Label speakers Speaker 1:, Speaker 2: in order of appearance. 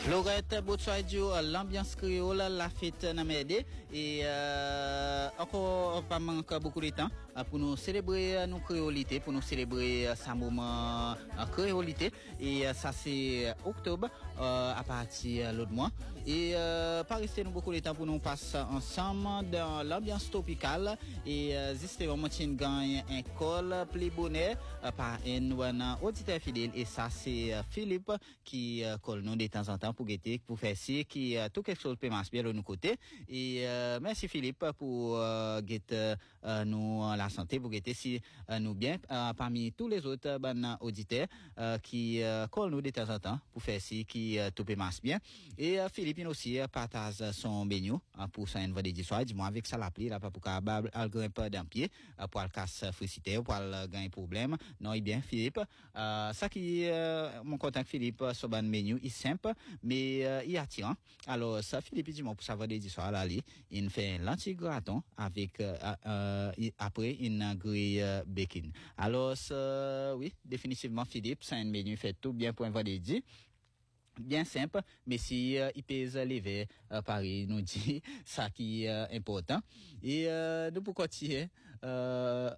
Speaker 1: Lorette Boutsoadjo, l'ambiance créole, la fête n'a m'aidé et encore pas manque beaucoup de temps pour nous célébrer nos créolités, pour nous célébrer ça moment créolité et ça c'est octobre à partir de l'autre mois et pas rester nous beaucoup de temps pour nous passer ensemble dans l'ambiance tropicale et justement Martin gagne un col plus bonheur par un auditeur fidèle et ça c'est Philippe qui colle nous de temps en temps pour guetter pour faire ci qui tout quelque chose peut m'inspirer de nos côtés et merci Philippe pour guetter nous la santé pour guetter si nous bien parmi tous les autres auditeurs qui collent nous de temps en temps pour faire ci qui tout peut m'inspirer et Philippe aussi partage son menu pour ça un vendredi soir dis-moi avec ça l'appli là pas pour capable grimper d'un pied pour le casse féliciter pour le gagner problème non et bien Philippe ça qui mon contact Philippe sur ban menu est simple mais il attirant alors ça Philippe dis-moi pour ça vendredi soir là il fait un lentilles gratin avec après une grille bacon alors oui définitivement Philippe c'est un menu fait tout bien pour un vendredi bien simple mais si il pèse lever Paris nous dit ça qui est important et nous pour continuer